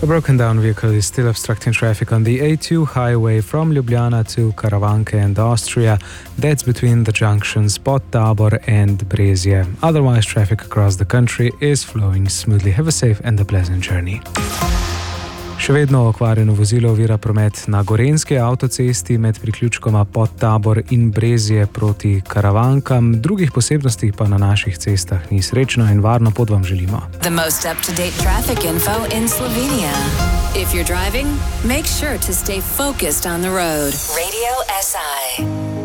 A broken down vehicle is still obstructing traffic on the A2 highway from Ljubljana to Karavanke and Austria. That's between the junctions Podtabor and Brezje. Otherwise, traffic across the country is flowing smoothly. Have a safe and a pleasant journey. Še vedno okvarjeno vozilo ovira promet na Gorenjski avtocesti med priključkoma Podtabor in Brezje proti Karavankam. Drugih posebnosti pa na naših cestah ni. Srečno in varno pot vam želimo. The most up-to-date traffic info in Slovenia. If you're driving, make sure to stay focused on the road. Radio SI.